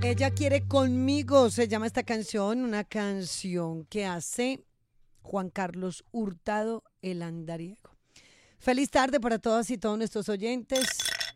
Ella quiere conmigo, se llama esta canción, una canción que hace Juan Carlos Hurtado, el andariego. Feliz tarde para todas y todos nuestros oyentes.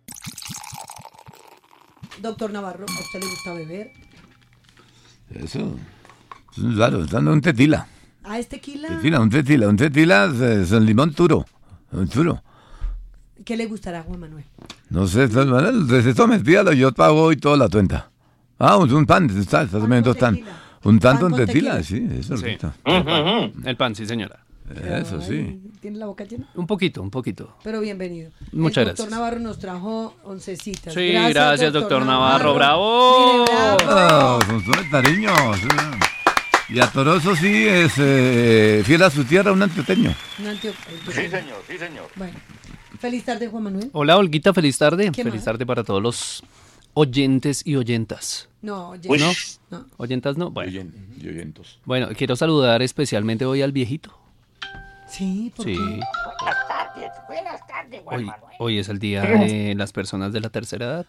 Doctor Navarro, ¿a usted le gusta beber? Eso, claro, dando un tequila. ¿Ah, es tequila? Un tequila es un limón duro. ¿Qué le gustará a Juan Manuel? No sé, desde todo mentira, yo pago hoy toda la cuenta. Un pan, estás comiendo tan. Un tanto en tequila, sí, eso es rico. El pan, sí, señora. Eso sí. ¿Tiene la boca llena? Un poquito. Pero bienvenido. Muchas gracias. El doctor Navarro nos trajo oncecitas. Sí, gracias doctor Navarro. ¡Bravo! Mire, bravo. Con todo el cariño. Y a Toroso sí es fiel a su tierra, un antioqueño. Sí, señor. Bueno, feliz tarde, Juan Manuel. Hola, Olguita, feliz tarde. ¿Qué Feliz más? tarde para todos los oyentes y oyentas. No, ¿No? ¿Oyentas no? Bueno. Y oyentos. Bueno, quiero saludar especialmente hoy al viejito. Sí, ¿por Sí. qué? Buenas tardes, Juan Manuel. Hoy es el día de las personas de la tercera edad.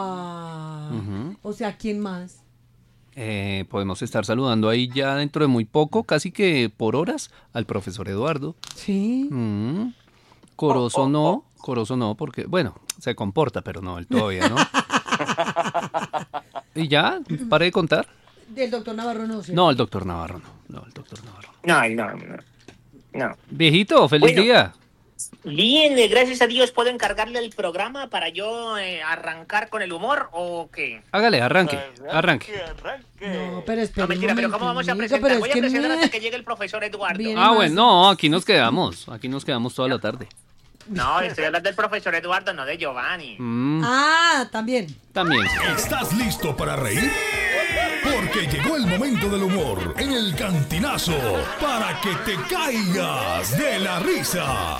O sea, ¿quién más? Podemos estar saludando ahí ya dentro de muy poco, casi que por horas, al profesor Eduardo. Sí. Corozo no, porque, bueno, se comporta, pero no, él todavía no. ¿Y ya? ¿Pare de contar? ¿Del doctor Navarro no? ¿Sí? No, el doctor Navarro no. No. Viejito, feliz día. Bien, gracias a Dios, ¿puedo encargarle el programa para yo arrancar con el humor o qué? Hágale, arranque. No, pero espera. No, mentira, pero ¿cómo vamos a presentar? Voy a presentar hasta que llegue el profesor Eduardo. Viene Ah, más. bueno, no, aquí nos quedamos toda la tarde. No, estoy hablando del profesor Eduardo, no de Giovanni. También. También. ¿Estás listo para reír? Porque llegó el momento del humor en el Cantinazo para que te caigas de la risa.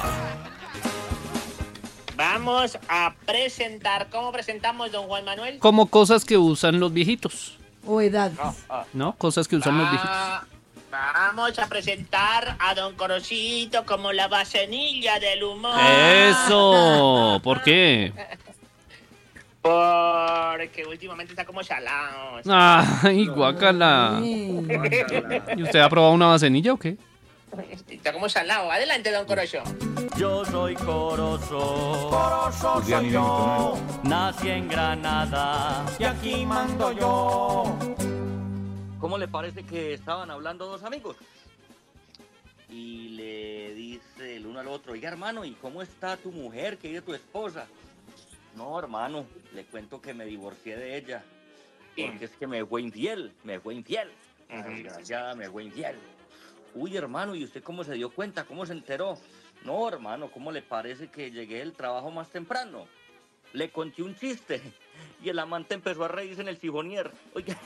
Vamos a presentar. ¿Cómo presentamos, don Juan Manuel? Como cosas que usan los viejitos, O edad. ¿no? Cosas que usan los viejitos. Vamos a presentar a don Corocito como la vasenilla del humor. Eso, ¿por qué? Porque últimamente está como salado. Ay, guácala. ¿Y usted ha probado una vasenilla o qué? Está como salado. Adelante, don Corocho. Yo soy Corozo soy yo, nací en Granada y aquí mando yo. ¿Cómo le parece que estaban hablando dos amigos? Y le dice el uno al otro, oiga hermano, ¿y cómo está tu mujer, qué es tu esposa? No hermano, le cuento que me divorcié de ella, porque es que me fue infiel. Ay, ya me fue infiel. Uy, hermano, ¿y usted cómo se dio cuenta? ¿Cómo se enteró? No, hermano, ¿cómo le parece que llegué del trabajo más temprano? Le conté un chiste y el amante empezó a reírse en el sifonier. Oiga.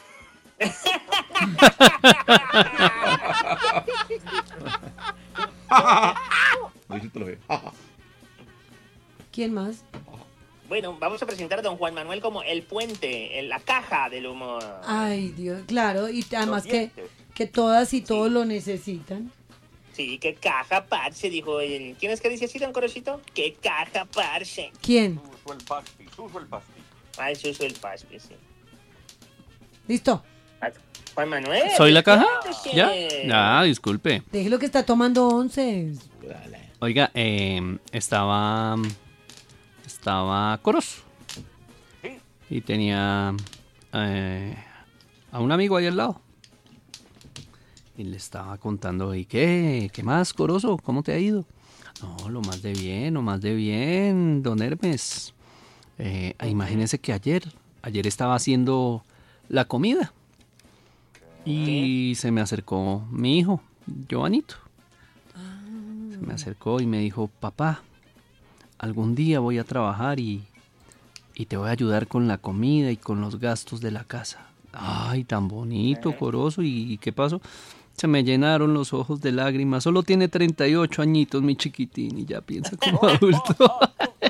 ¿Quién más? Bueno, vamos a presentar a don Juan Manuel como el puente, la caja del humor. Ay, Dios, claro. Y además Los dientes. que todas y todos lo necesitan. Sí, qué caja, parce, dijo él. ¿Quién es que dice así, don Corocito? Qué caja, parce. ¿Quién? Suso el paspi. Ah, el Suso el paspi, sí. ¿Listo? Juan Manuel. ¿Soy la caja? Sí. ¿Ya? Disculpe. Déjelo que está tomando 11. Oiga, estaba Corozo. Y tenía a un amigo ahí al lado. Y le estaba contando, ¿y qué más, Corozo? ¿Cómo te ha ido? No, lo más de bien, don Hermes. Imagínese que ayer estaba haciendo la comida. Y se me acercó mi hijo, Giovanito. Se me acercó y me dijo, papá, algún día voy a trabajar y te voy a ayudar con la comida y con los gastos de la casa. Ay, tan bonito, Corozo. ¿Y qué pasó? Se me llenaron los ojos de lágrimas. Solo tiene 38 añitos, mi chiquitín, y ya piensa como adulto.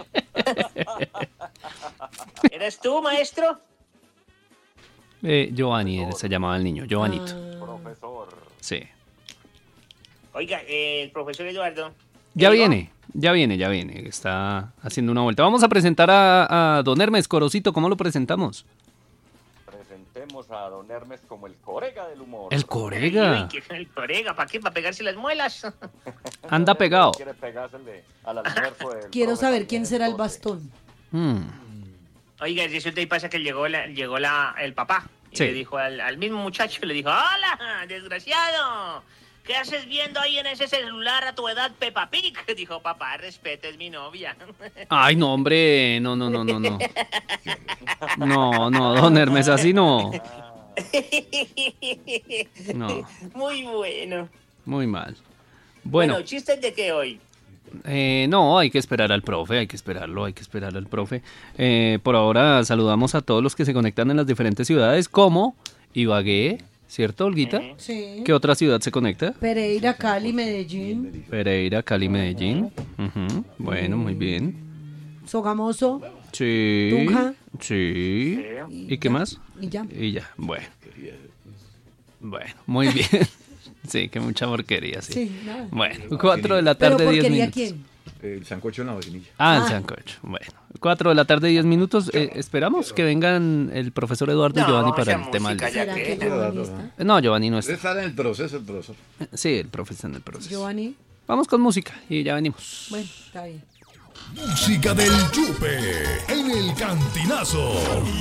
¿Eres tú, maestro? Giovanni se llamaba el niño, Giovanito. Profesor. Sí. Oiga, el profesor Eduardo. Ya viene. Está haciendo una vuelta. Vamos a presentar a don Hermes Corocito. ¿Cómo lo presentamos? presentemos a don Hermes como el corega del humor. El corega. Ay, ¿qué? El corega, ¿para qué? ¿Para pegarse las muelas? Anda pegado. Quiere pegársele al almuerzo del Quiero profe saber también, quién será el entonces. bastón. Oiga, resulta y pasa que llegó el papá y Sí. le dijo al mismo muchacho, le dijo, hola, desgraciado, ¿qué haces viendo ahí en ese celular a tu edad, Peppa Pig? Dijo, papá, respete, es mi novia. Ay, no, hombre, no. No, don Hermes, así no. No, Muy bueno. muy mal. Bueno, Bueno, ¿chistes de qué hoy? no, hay que esperar al profe, hay que esperar al profe. Por ahora saludamos a todos los que se conectan en las diferentes ciudades, como Ibagué, ¿cierto, Olguita? Sí. ¿Qué otra ciudad se conecta? Pereira, Cali, Medellín, Pereira, Cali, Medellín. Ujú, bueno, muy bien. Sogamoso Sí. Tunja. Sí. ¿Y qué más? y ya. Y ya, bueno. Bueno, muy bien. Sí, que mucha porquería, sí. Sí, nada. Bueno, 4 de la ¿Pero tarde, 10 porquería minutos. quién? El sancocho en la vacinilla. El sancocho. Bueno, 4 de la tarde, 10 minutos. Esperamos que vengan el profesor Eduardo y Giovanni para el tema del... música ya ¿Será que- que Giovanni está? No, Giovanni no está. Está en el proceso, el profesor. Sí, el profe está en el proceso. Giovanni, Vamos con música y ya venimos. bueno, está bien. Música del Yupe en el Cantinazo.